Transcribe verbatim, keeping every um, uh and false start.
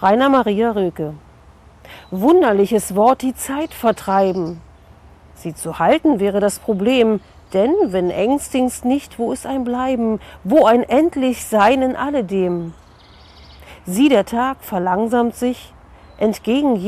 Rainer Maria Rilke. Wunderliches Wort, die Zeit vertreiben. Sie zu halten wäre das Problem, denn wenn ängstigst nicht, wo ist ein Bleiben, wo ein endlich Sein in alledem? Sieh, der Tag verlangsamt sich, entgegen